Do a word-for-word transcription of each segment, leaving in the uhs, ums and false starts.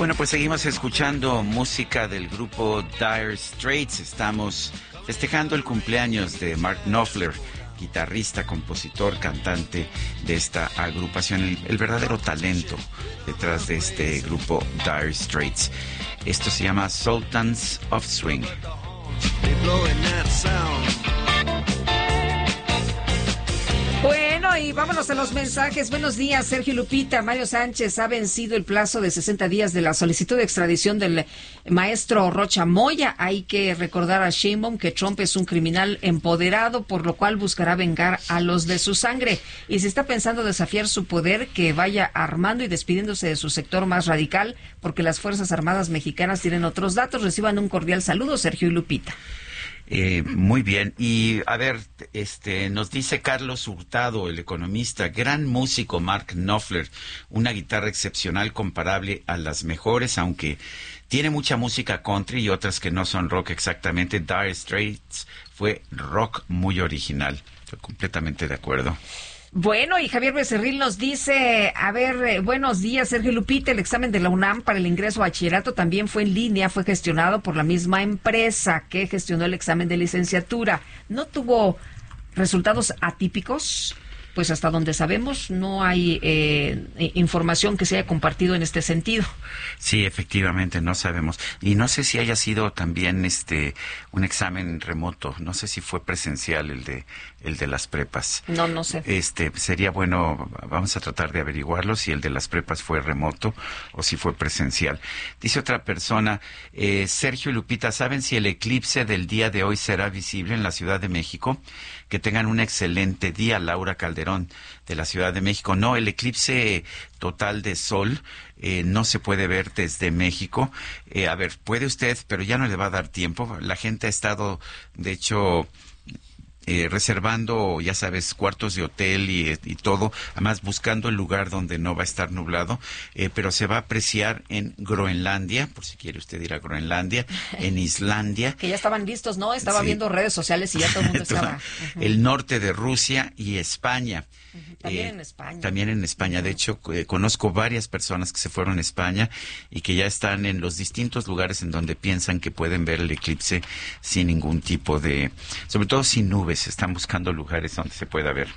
Bueno, pues seguimos escuchando música del grupo Dire Straits. Estamos festejando el cumpleaños de Mark Knopfler, guitarrista, compositor, cantante de esta agrupación, el, el verdadero talento detrás de este grupo Dire Straits. Esto se llama Sultans of Swing. Bueno, y vámonos a los mensajes. Buenos días, Sergio Lupita. Mario Sánchez ha vencido el plazo de sesenta días de la solicitud de extradición del maestro Rocha Moya. Hay que recordar a Sheinbaum que Trump es un criminal empoderado, por lo cual buscará vengar a los de su sangre. Y si está pensando desafiar su poder, que vaya armando y despidiéndose de su sector más radical, porque las Fuerzas Armadas mexicanas tienen otros datos. Reciban un cordial saludo, Sergio y Lupita. Eh, muy bien. Y a ver, este, nos dice Carlos Hurtado, el economista, gran músico Mark Knopfler, una guitarra excepcional comparable a las mejores, aunque tiene mucha música country y otras que no son rock exactamente. Dire Straits fue rock muy original. Estoy completamente de acuerdo. Bueno, y Javier Becerril nos dice, a ver, eh, buenos días, Sergio Lupita, el examen de la UNAM para el ingreso a bachillerato también fue en línea, fue gestionado por la misma empresa que gestionó el examen de licenciatura. ¿No tuvo resultados atípicos? Pues hasta donde sabemos no hay eh, información que se haya compartido en este sentido. Sí, efectivamente, no sabemos. Y no sé si haya sido también este un examen remoto. No sé si fue presencial el de el de las prepas. No, no sé. Este sería bueno, vamos a tratar de averiguarlo si el de las prepas fue remoto o si fue presencial. Dice otra persona, eh, Sergio y Lupita, ¿saben si el eclipse del día de hoy será visible en la Ciudad de México? Que tengan un excelente día, Laura Calderón, de la Ciudad de México. No, el eclipse total de sol eh, no se puede ver desde México. Eh, a ver, puede usted, pero ya no le va a dar tiempo. La gente ha estado, de hecho, eh, reservando, ya sabes, cuartos de hotel y, y todo, además buscando el lugar donde no va a estar nublado, eh, pero se va a apreciar en Groenlandia, por si quiere usted ir a Groenlandia, en Islandia. Que ya estaban listos, ¿no? Estaba sí. viendo redes sociales y ya todo el mundo estaba. Uh-huh. El norte de Rusia y España. Uh-huh. También eh, en España. También en España. Uh-huh. De hecho, eh, conozco varias personas que se fueron a España y que ya están en los distintos lugares en donde piensan que pueden ver el eclipse sin ningún tipo de, sobre todo sin nubes. Están buscando lugares donde se pueda ver.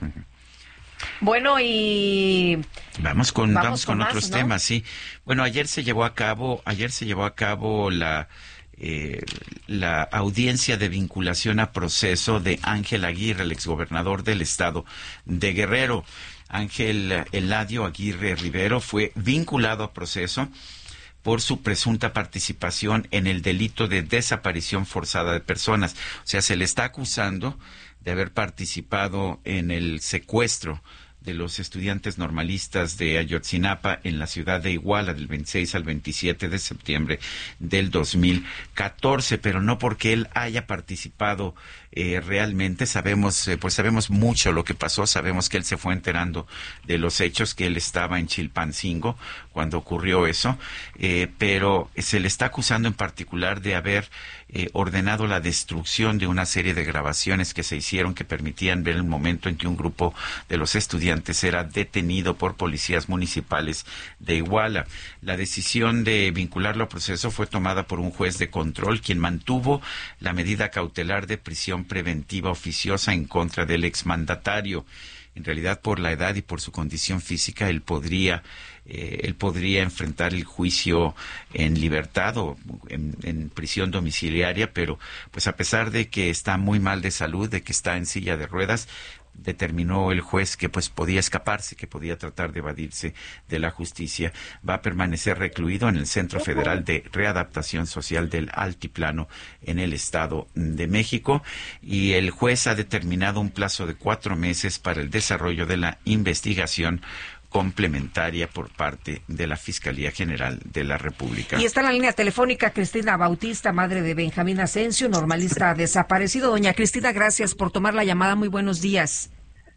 Bueno, y vamos con vamos, vamos con, con más, otros ¿no? temas, sí. Bueno, ayer se llevó a cabo, ayer se llevó a cabo la eh, la audiencia de vinculación a proceso de Ángel Aguirre, el exgobernador del estado de Guerrero. Ángel Eladio Aguirre Rivero fue vinculado a proceso por su presunta participación en el delito de desaparición forzada de personas. O sea, se le está acusando de haber participado en el secuestro de los estudiantes normalistas de Ayotzinapa en la ciudad de Iguala del veintiséis al veintisiete de septiembre del dos mil catorce, pero no porque él haya participado eh, realmente. Sabemos, eh, pues sabemos mucho lo que pasó, sabemos que él se fue enterando de los hechos, que él estaba en Chilpancingo cuando ocurrió eso, eh, pero se le está acusando en particular de haber eh, ordenado la destrucción de una serie de grabaciones que se hicieron que permitían ver el momento en que un grupo de los estudiantes era detenido por policías municipales de Iguala. La decisión de vincularlo a proceso fue tomada por un juez de control, quien mantuvo la medida cautelar de prisión preventiva oficiosa en contra del exmandatario. En realidad, por la edad y por su condición física, él podría eh, él podría enfrentar el juicio en libertad o en, en prisión domiciliaria, pero pues a pesar de que está muy mal de salud, de que está en silla de ruedas, determinó el juez que pues podía escaparse, que podía tratar de evadirse de la justicia. Va a permanecer recluido en el Centro Federal de Readaptación Social del Altiplano en el Estado de México, y el juez ha determinado un plazo de cuatro meses para el desarrollo de la investigación complementaria por parte de la Fiscalía General de la República. Y está en la línea telefónica Cristina Bautista, madre de Benjamín Asensio, normalista desaparecido. Doña Cristina, gracias por tomar la llamada. Muy buenos días.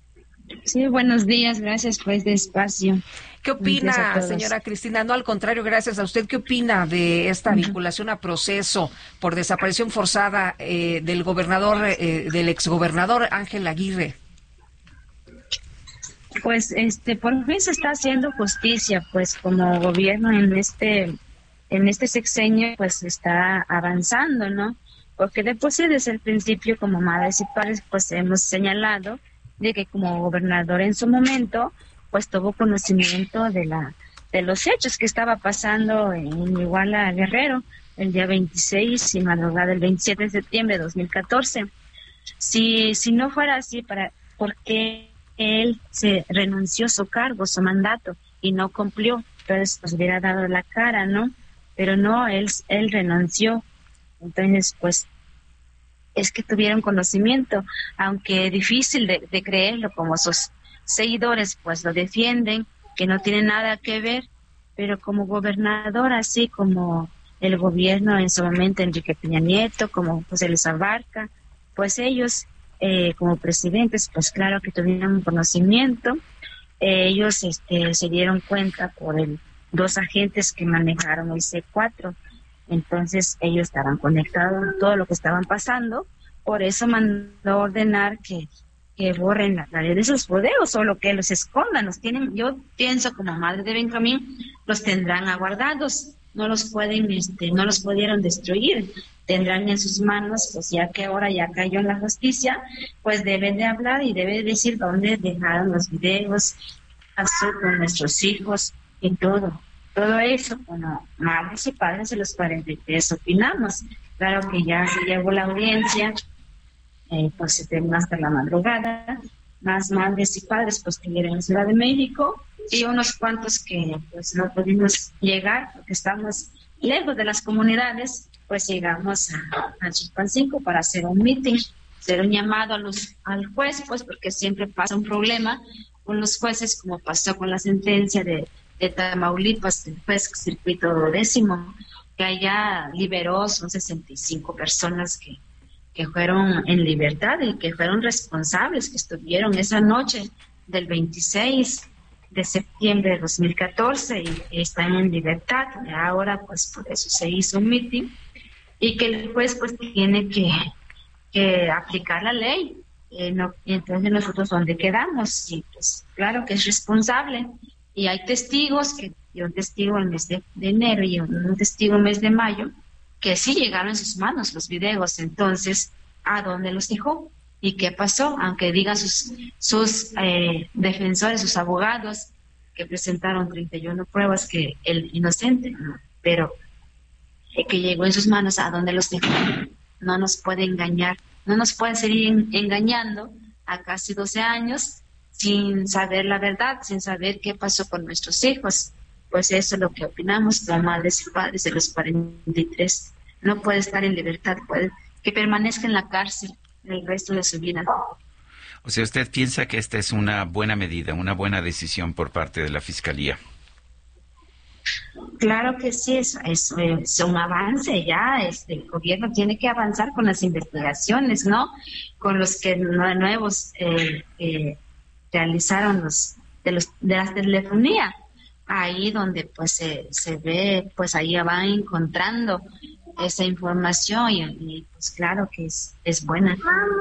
Sí, buenos días. Gracias por este espacio. ¿Qué opina, señora Cristina? No, al contrario, gracias a usted. ¿Qué opina de esta vinculación a proceso por desaparición forzada eh, del gobernador, eh, del exgobernador Ángel Aguirre? Pues este por fin se está haciendo justicia, pues como gobierno en este en este sexenio pues está avanzando, ¿no? Porque de por sí desde el principio como madres y padres pues hemos señalado de que como gobernador en su momento pues tuvo conocimiento de la de los hechos que estaba pasando en Iguala Guerrero el día veintiséis y madrugada del veintisiete de septiembre de dos mil catorce. Si si no fuera así, para ¿por qué él se renunció a su cargo, su mandato y no cumplió? Entonces pues hubiera dado la cara, ¿no? Pero no, él él renunció. Entonces, pues, es que tuvieron conocimiento, aunque difícil de, de creerlo, como sus seguidores, pues, lo defienden, que no tiene nada que ver, pero como gobernador, así como el gobierno en su momento, Enrique Peña Nieto, como José Luis Abarca, pues ellos, eh, como presidentes, pues claro que tuvieron conocimiento, eh, ellos este, se dieron cuenta por el dos agentes que manejaron el C cuatro. Entonces ellos estaban conectados a todo lo que estaban pasando, por eso mandó ordenar que, que borren la tarea de esos videos o lo que los escondan. Los tienen, yo pienso como madre de Benjamín, los tendrán aguardados, no los pueden, este, no los pudieron destruir, tendrán en sus manos, pues ya que ahora ya cayó en la justicia, pues deben de hablar y deben decir dónde dejaron los videos, pasó con nuestros hijos y todo. Todo eso, bueno, madres y padres de los cuarenta y tres opinamos. Claro que ya se llevó la audiencia, eh, pues se terminó hasta la madrugada, más madres y padres pues que vienen en Ciudad de México y unos cuantos que pues no pudimos llegar porque estamos lejos de las comunidades, pues llegamos a, a Chilpancingo para hacer un meeting, hacer un llamado a los, al juez, pues porque siempre pasa un problema con los jueces, como pasó con la sentencia de de Tamaulipas, el juez circuito décimo, que allá liberó, son sesenta y cinco personas que, que fueron en libertad y que fueron responsables, que estuvieron esa noche del veintiséis de septiembre de dos mil catorce y están en libertad. Y ahora, pues, por eso se hizo un meeting y que el juez, pues, tiene que, que aplicar la ley. Eh, no, y entonces nosotros, ¿dónde quedamos? Y pues, claro que es responsable. Y hay testigos, que y un testigo el mes de, de enero y un, un testigo el mes de mayo, que sí llegaron en sus manos los videos. Entonces, ¿a dónde los dejó? ¿Y qué pasó? Aunque digan sus, sus eh, defensores, sus abogados, que presentaron treinta y una pruebas que el inocente, ¿no? Pero eh, que llegó en sus manos, ¿a dónde los dejó? No nos puede engañar, no nos pueden seguir en, engañando a casi doce años, sin saber la verdad, sin saber qué pasó con nuestros hijos. Pues eso es lo que opinamos como madres y padres de los cuarenta y tres. No puede estar en libertad, puede que permanezca en la cárcel el resto de su vida. O sea, ¿usted piensa que esta es una buena medida, una buena decisión por parte de la Fiscalía? Claro que sí, es, es, es un avance ya. Este, el gobierno tiene que avanzar con las investigaciones, ¿no? Con los que nuevos eh, eh, realizaron los de los de la telefonía, ahí donde pues se, se ve, pues ahí van encontrando esa información y, y pues claro que es, es buena.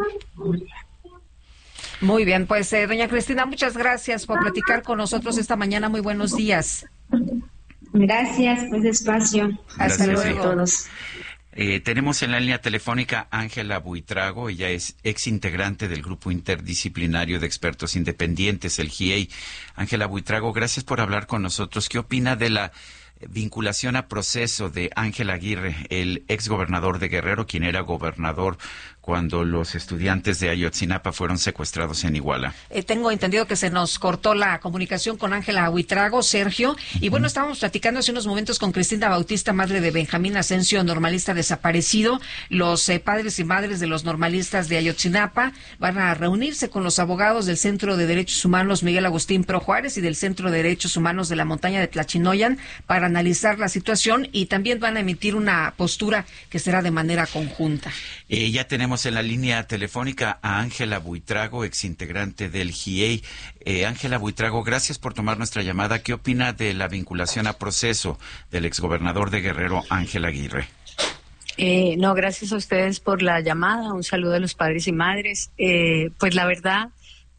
Muy bien, pues eh, doña Cristina, muchas gracias por platicar con nosotros esta mañana. Muy buenos días. Gracias, pues despacio. Hasta luego a todos. Eh, tenemos en la línea telefónica Ángela Buitrago. Ella es ex integrante del Grupo Interdisciplinario de Expertos Independientes, el G I E I. Ángela Buitrago, gracias por hablar con nosotros. ¿Qué opina de la vinculación a proceso de Ángel Aguirre, el ex gobernador de Guerrero, quien era gobernador cuando los estudiantes de Ayotzinapa fueron secuestrados en Iguala? Eh, tengo entendido que se nos cortó la comunicación con Ángela Buitrago, Sergio. Y bueno, estábamos platicando hace unos momentos con Cristina Bautista, madre de Benjamín Asensio, normalista desaparecido. Los eh, padres y madres de los normalistas de Ayotzinapa van a reunirse con los abogados del Centro de Derechos Humanos Miguel Agustín Pro Juárez y del Centro de Derechos Humanos de la Montaña de Tlachinoyan para analizar la situación y también van a emitir una postura que será de manera conjunta. Eh, ya tenemos en la línea telefónica a Ángela Buitrago, exintegrante del G I E I. Eh, Ángela Buitrago, gracias por tomar nuestra llamada. ¿Qué opina de la vinculación a proceso del exgobernador de Guerrero, Ángel Aguirre? Eh, no, gracias a ustedes por la llamada. Un saludo a los padres y madres. Eh, pues la verdad,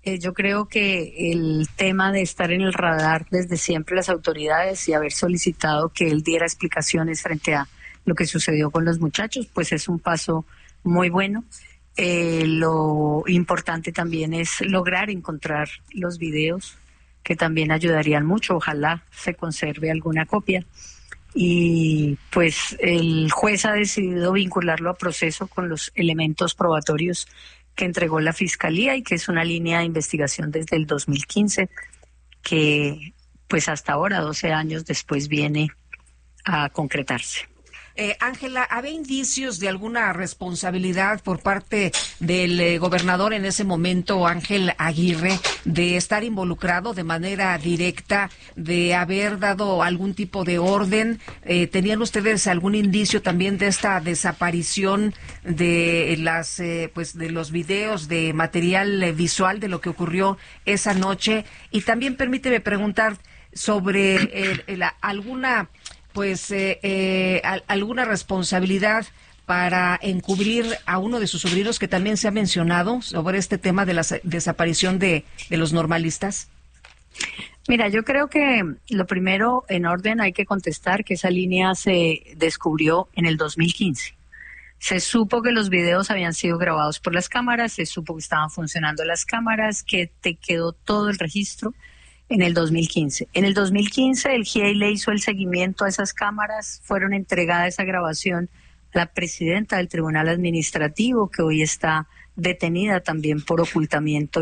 Eh, yo creo que el tema de estar en el radar desde siempre las autoridades y haber solicitado que él diera explicaciones frente a lo que sucedió con los muchachos, pues es un paso muy bueno. Eh, lo importante también es lograr encontrar los videos, que también ayudarían mucho. Ojalá se conserve alguna copia. Y pues el juez ha decidido vincularlo a proceso con los elementos probatorios que entregó la Fiscalía y que es una línea de investigación desde el dos mil quince, que pues hasta ahora, doce años después, viene a concretarse. Ángela, eh, ¿había indicios de alguna responsabilidad por parte del eh, gobernador en ese momento, Ángel Aguirre, de estar involucrado de manera directa, de haber dado algún tipo de orden? Eh, ¿Tenían ustedes algún indicio también de esta desaparición de las, eh, pues, de los videos, de material eh, visual de lo que ocurrió esa noche? Y también permíteme preguntar sobre eh, la, alguna pues eh, eh, a, alguna responsabilidad para encubrir a uno de sus sobrinos, que también se ha mencionado sobre este tema de la desaparición de, de los normalistas. Mira, yo creo que lo primero en orden hay que contestar que esa línea se descubrió en el dos mil quince. Se supo que los videos habían sido grabados por las cámaras, se supo que estaban funcionando las cámaras, que te quedó todo el registro en el dos mil quince. En el dos mil quince el G I E le hizo el seguimiento a esas cámaras, fueron entregada esa grabación a la presidenta del Tribunal Administrativo, que hoy está detenida también por ocultamiento